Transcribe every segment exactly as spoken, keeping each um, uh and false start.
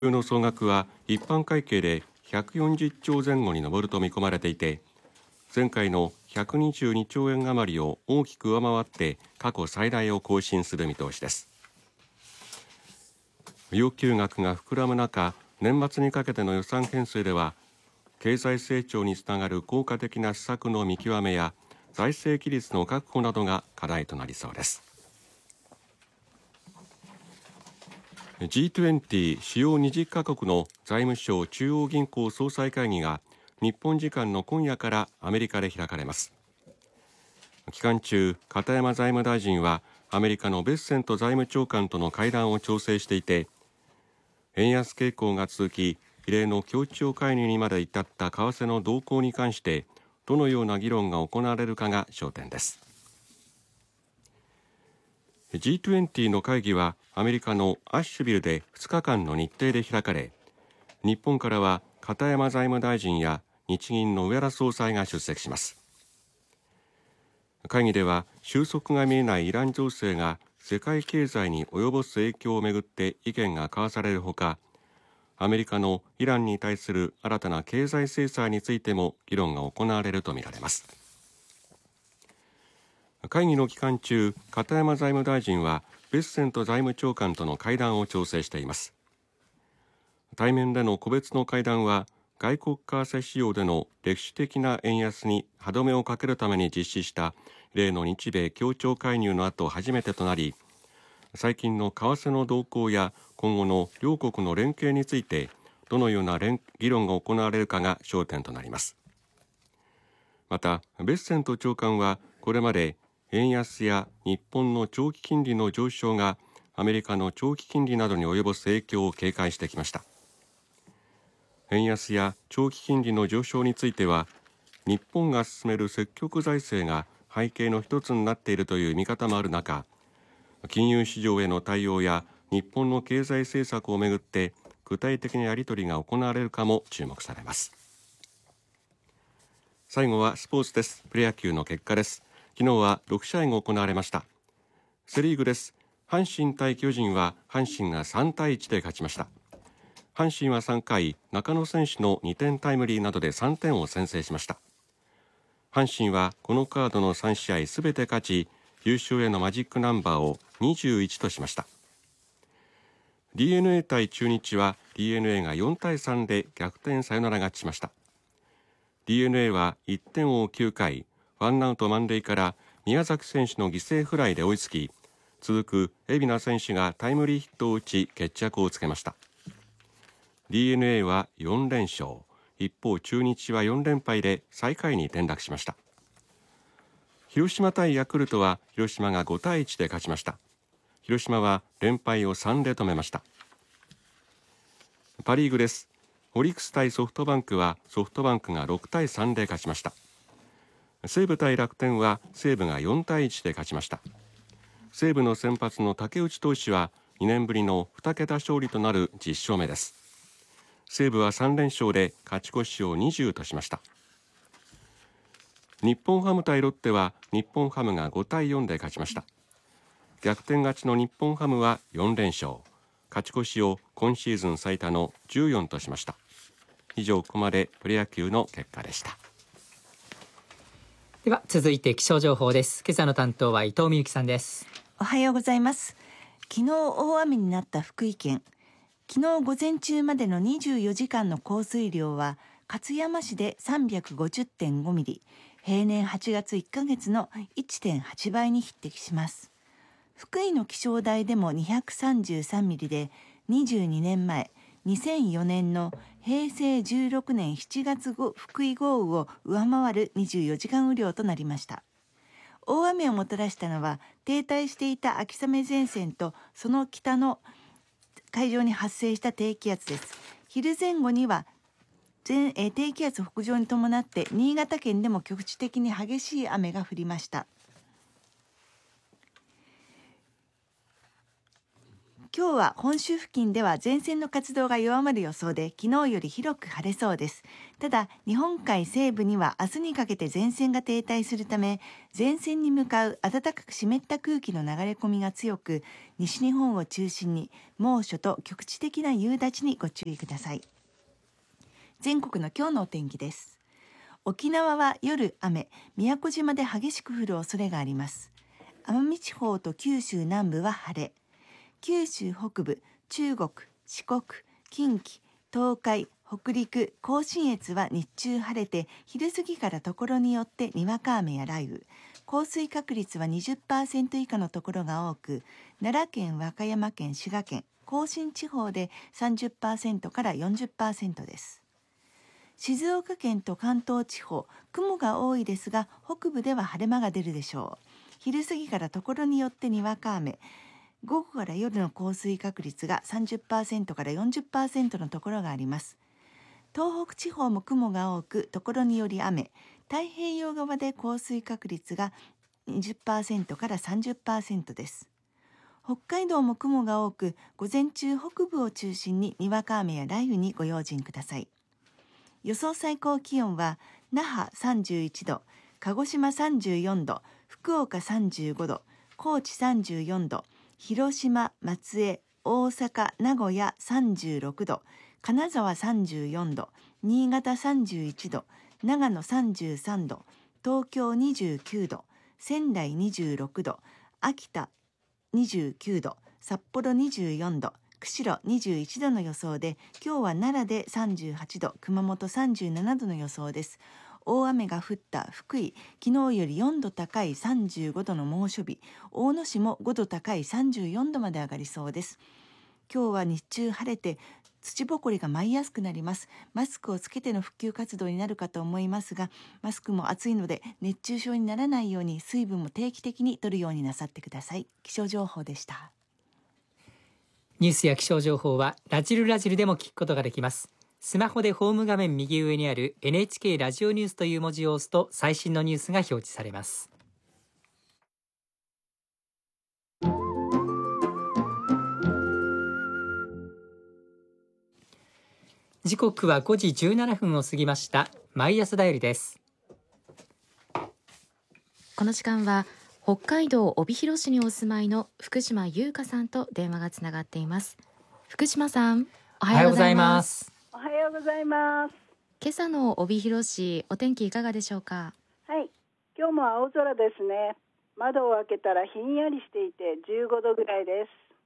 の総額は一般会計でひゃくよんじゅっちょうぜん後に上ると見込まれていて、前回のひゃくにじゅうにちょうえん余りを大きく上回って過去最大を更新する見通しです。要求額が膨らむ中、年末にかけての予算編成では経済成長につながる効果的な施策の見極めや財政規律の確保などが課題となりそうです。 ジートゥエンティー 主要にじゅっかこくの財務相中央銀行総裁会議が日本時間の今夜からアメリカで開かれます。期間中、片山財務大臣はアメリカのベッセント財務長官との会談を調整していて、円安傾向が続き異例の協調介入にまで至った為替の動向に関してどのような議論が行われるかが焦点です。 ジートゥエンティー の会議はアメリカのアッシュビルでふつかかんの日程で開かれ、日本からは片山財務大臣や日銀の植田総裁が出席します。会議では収束が見えないイラン情勢が世界経済に及ぼす影響をめぐって意見が交わされるほか、アメリカのイランに対する新たな経済制裁についても議論が行われるとみられます。会議の期間中、片山財務大臣はベッセント財務長官との会談を調整しています。対面での個別の会談は外国為替市場での歴史的な円安に歯止めをかけるために実施した例の日米協調介入の後初めてとなり、最近の為替の動向や今後の両国の連携についてどのような議論が行われるかが焦点となります。またベッセント長官はこれまで円安や日本の長期金利の上昇がアメリカの長期金利などに及ぼす影響を警戒してきました。円安や長期金利の上昇については日本が進める積極財政が背景の一つになっているという見方もある中、金融市場への対応や日本の経済政策をめぐって具体的なやり取りが行われるかも注目されます。最後はスポーツです。プロ野球の結果です。昨日はろくしあいが行われました。セリーグです。阪神対巨人は阪神がさんたいいちで勝ちました。阪神はさんかい、中野選手のにてんタイムリーなどでさんてんを先制しました。阪神はこのカードのさんしあいすべて勝ち、優勝へのマジックナンバーをにじゅういちとしました。 ディーエヌエー 対中日は ディーエヌエー がよんたいさんで逆転サヨナラ勝ちしました。 ディーエヌエー はいってんを追うきゅうかい、ワンアウト満塁から宮崎選手の犠牲フライで追いつき、続く海老名選手がタイムリーヒットを打ち決着をつけました。 ディーエヌエー はよんれんしょう、一方中日はよんれんぱいで最下位に転落しました。広島対ヤクルトは広島がごたいいちで勝ちました。広島は連敗をさんで止めました。パリーグです。オリックス対ソフトバンクはソフトバンクがろくたいさんで勝ちました。西武対楽天は西武がよんたいいちで勝ちました。西武の先発の竹内投手はにねんぶりのにけた勝利となるじゅっしょうめです。西武はさんれんしょうで勝ち越しをにじゅうとしました。日本ハム対ロッテは日本ハムがごたいよんで勝ちました。逆転勝ちの日本ハムはよんれんしょう、勝ち越しを今シーズン最多のじゅうよんとしました。以上、ここまでプロ野球の結果でした。 では続いて気象情報です。今朝の担当は伊藤美由紀さんです。 おはようございます。昨日大雨になった福井県、昨日午前中までのにじゅうよじかんの降水量は勝山市で さんびゃくごじゅってんごミリ、平年はちがついっかげつの いってんはちばいに匹敵します。福井の気象台でもにひゃくさんじゅうさんミリでにじゅうにねんまえにせんよねんのへいせいじゅうろくねんしちがつ福井豪雨を上回るにじゅうよじかん雨量となりました。大雨をもたらしたのは停滞していた秋雨前線とその北の海上に発生した低気圧です。昼前後には前え低気圧北上に伴って新潟県でも局地的に激しい雨が降りました。 今日は本州付近では前線の活動が弱まる予想で、昨日より広く晴れそうです。ただ日本海西部には明日にかけて前線が停滞するため、前線に向かう暖かく湿った空気の流れ込みが強く、西日本を中心に猛暑と局地的な夕立にご注意ください。全国の今日のお天気です。沖縄は夜雨、宮古島で激しく降る恐れがあります。奄美地方と九州南部は晴れ、九州北部、中国、四国、近畿、東海、北陸、甲信越は日中晴れて、昼過ぎからところによってにわか雨や雷雨、降水確率は にじゅっパーセント 以下のところが多く、奈良県、和歌山県、滋賀県、甲信地方で さんじゅっパーセント から よんじゅっパーセント です。静岡県と関東地方、雲が多いですが、北部では晴れ間が出るでしょう。昼過ぎからところによってにわか雨、午後から夜の降水確率が さんじゅっパーセント から よんじゅっパーセント のところがあります。東北地方も雲が多く、ところにより雨、太平洋側で降水確率が にじゅっパーセント から さんじゅっパーセント です。北海道も雲が多く、午前中北部を中心ににわか雨や雷雨にご用心ください。予想最高気温は那覇さんじゅういちど、鹿児島さんじゅうよんど、福岡さんじゅうごど、高知さんじゅうよんど、広島、松江、大阪、名古屋さんじゅうろくど、金沢さんじゅうよんど、新潟さんじゅういちど、長野さんじゅうさんど、東京にじゅうきゅうど、仙台にじゅうろくど、秋田にじゅうきゅうど、札幌にじゅうよんど、釧路にじゅういちどの予想で、今日は奈良でさんじゅうはちど、熊本さんじゅうななどの予想です。大雨が降った福井、昨日よりよんど高いさんじゅうごどの猛暑日、大野市もごど高いさんじゅうよんどまで上がりそうです。今日は日中晴れて土ぼこりが舞いやすくなります。マスクをつけての復旧活動になるかと思いますが、マスクも暑いので熱中症にならないように水分も定期的に摂るようになさってください。気象情報でした。 ニュースや気象情報はラジルラジルでも聞くことができます。スマホでホーム画面右上にある エヌエイチケー ラジオニュースという文字を押すと最新のニュースが表示されます。時刻はごじじゅうななふんを過ぎました。毎朝だよりです。 この時間は北海道帯広市にお住まいの福島優香さんと電話がつながっています。福島さん、おはようございます。 おはようございます。 今朝の帯広市、お天気いかがでしょうか？ はい、今日も青空ですね。窓を開けたらひんやりしていてじゅうごどぐらいです。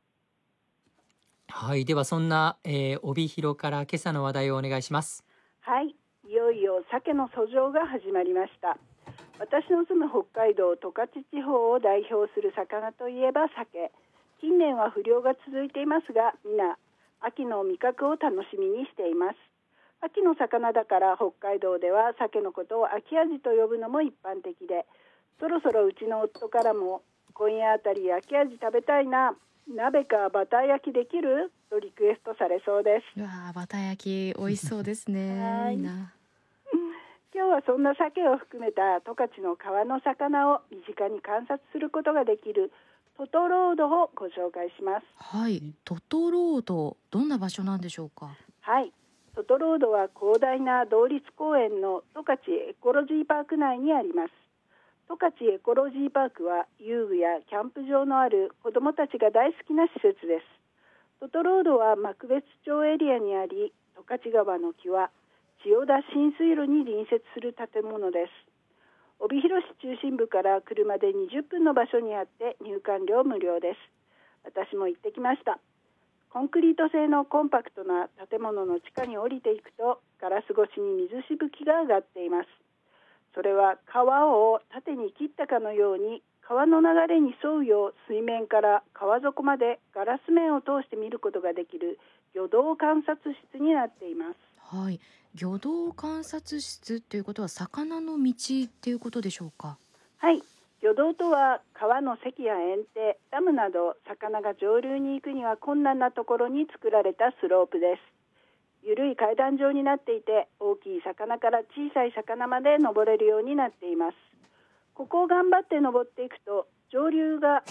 はい、ではそんな、えー、帯広から今朝の話題をお願いします。 はい、いよいよ鮭の遡上が始まりました。私の住む北海道十勝地方を代表する魚といえば鮭。近年は不漁が続いていますが、皆秋の味覚を楽しみにしています。秋の魚だから北海道では鮭のことを秋味と呼ぶのも一般的で、そろそろうちの夫からも今夜あたり秋味食べたいな、鍋かバター焼きできるとリクエストされそうです。 うわー、バター焼き美味しそうですね。いいな。 今日はそんな鮭を含めた十勝の川の魚を身近に観察することができるトトロードをご紹介します。 はい、トトロード、どんな場所なんでしょうか？ はい、トトロードは広大な同立公園の十勝エコロジーパーク内にあります。十勝エコロジーパークは遊具やキャンプ場のある子どもたちが大好きな施設です。トトロードは幕別町エリアにあり、十勝川の木は千代田新水路に隣接する建物です。帯広市中心部から車でにじゅっぷんの場所にあって入館料無料です。私も行ってきました。コンクリート製のコンパクトな建物の地下に降りていくと、ガラス越しに水しぶきが上がっています。それは川を縦に切ったかのように、川の流れに沿うよう水面から川底までガラス面を通して見ることができる魚道観察室になっています。 はい、魚道観察室ということは魚の道っていうことでしょうか？ はい、魚道とは川の堰や堰堤、ダムなど魚が上流に行くには困難なところに作られたスロープです。緩い階段状になっていて、大きい魚から小さい魚まで登れるようになっています。ここを頑張って登っていくと、上流が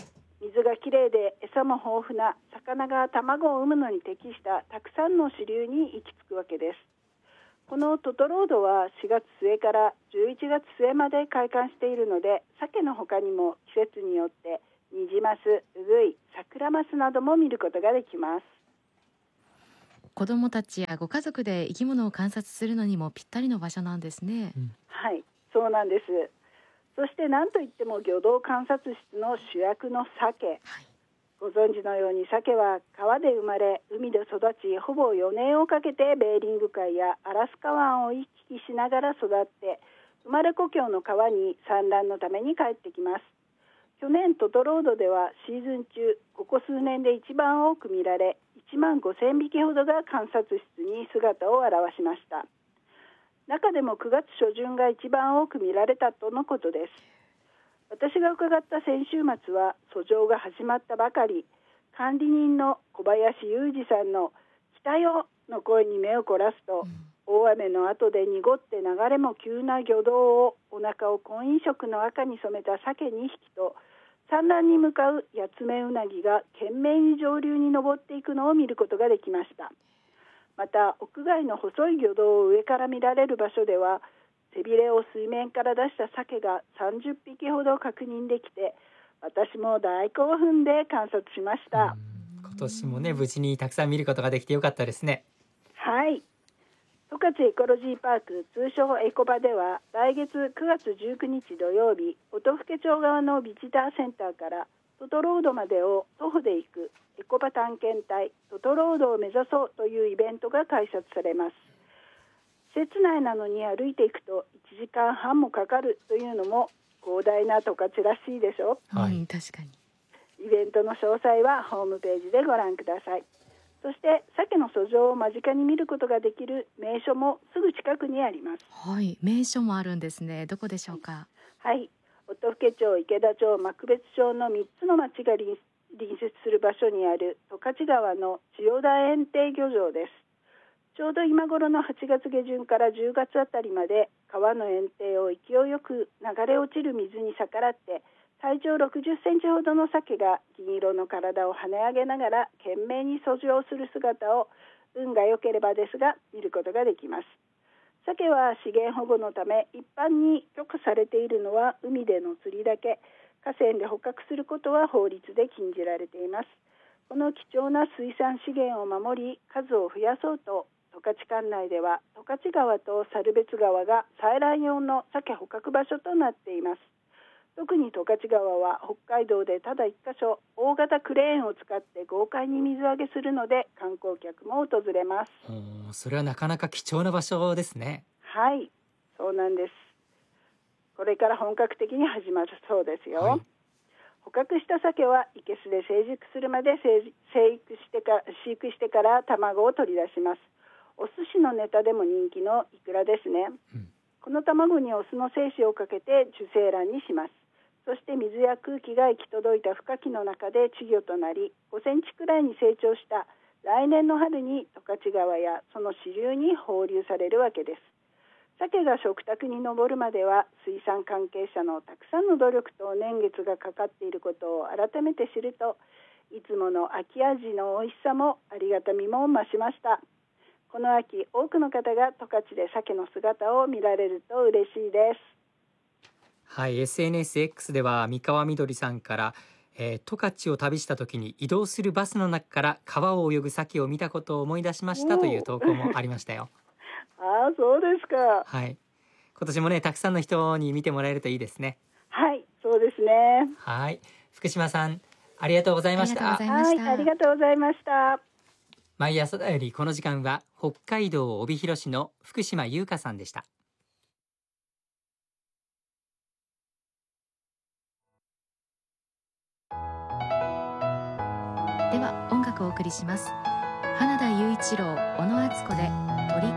水がきれいで餌も豊富な魚が卵を産むのに適したたくさんの支流に行き着くわけです。このトトロードはしがつつえからじゅういちがつつえまで開館しているので、鮭の他にも季節によってニジマス、ウグイ、サクラマスなども見ることができます。 子どもたちやご家族で生き物を観察するのにもぴったりの場所なんですね。 うん、 はい、そうなんです。そして何といっても魚道観察室の主役の鮭、はい、ご存知のように鮭は川で生まれ海で育ち、ほぼよねんをかけてベーリング海やアラスカ湾を行き来しながら育って生まれ故郷の川に産卵のために帰ってきます。去年トトロードではシーズン中ここ数年で一番多く見られ、いちまんごせんびきほどが観察室に姿を現しました。中でもくがつしょじゅんが一番多く見られたとのことです。私が伺った先週末は遡上が始まったばかり、管理人の小林裕二さんの来たよの声に目を凝らすと、うん、大雨の後で濁って流れも急な魚道をお腹を婚姻色の赤に染めた鮭にひきと産卵に向かうヤツメウナギが懸命に上流に登っていくのを見ることができました。また屋外の細い魚道を上から見られる場所では背びれを水面から出した鮭がさんじゅっぴきほど確認できて、私も大興奮で観察しました。 今年もね無事にたくさん見ることができてよかったですね。 はい、十勝エコロジーパーク通称エコバでは来月くがつじゅうくにち土曜日、音更町側のビジターセンターからトトロードまでを徒歩で行くエコバ探検隊トトロードを目指そうというイベントが開催されます。施設内なのに歩いていくといちじかんはんもかかるというのも広大な十勝らしいでしょ。 はい、確かに。 イベントの詳細はホームページでご覧ください。そして鮭の遡上を間近に見ることができる名所もすぐ近くにあります。 はい、名所もあるんですね。どこでしょうか。 はい、音更町、池田町、幕別町のみっつの町が隣接する場所にある十勝川の千代田園庭漁場です。ちょうど今頃のはちがつげじゅんからじゅうがつあたりまで川の園庭を勢いよく流れ落ちる水に逆らって体長ろくじゅっセンチほどの鮭が銀色の体を跳ね上げながら懸命に遡上する姿を運が良ければですが見ることができます。鮭は資源保護のため一般に許可されているのは海での釣りだけ、河川で捕獲することは法律で禁じられています。この貴重な水産資源を守り数を増やそうと十勝管内では十勝川と猿別川が採卵用の鮭捕獲場所となっています。特に十勝川は北海道でただ一箇所大型クレーンを使って豪快に水揚げするので観光客も訪れます。 お、それはなかなか貴重な場所ですね。 はい、そうなんです。これから本格的に始まるそうですよ。はい、捕獲した鮭は生けすで成熟するまで成育してか飼育してから卵を取り出します。お寿司のネタでも人気のイクラですね。うん、この卵にオスの精子をかけて受精卵にします。そして水や空気が行き届いた孵化器の中で稚魚となりごセンチくらいに成長した来年の春に十勝川やその支流に放流されるわけです。鮭が食卓に上るまでは水産関係者のたくさんの努力と年月がかかっていることを改めて知ると、いつもの秋味の美味しさもありがたみも増しました。この秋多くの方が十勝で鮭の姿を見られると嬉しいです。 はい、エスエヌエスエックス では三河みどりさんから、えー、十勝を旅した時に移動するバスの中から川を泳ぐ鮭を見たことを思い出しましたという投稿もありましたよ。 ああ、そうですか。 はい、今年もねたくさんの人に見てもらえるといいですね。 はい、そうですね。 はい、福島さんありがとうございました。 はい、ありがとうございました。 毎朝だよりこの時間は北海道帯広市の福島優香さんでした。 では音楽をお送りします。花田雄一郎、小野敦子で鳥。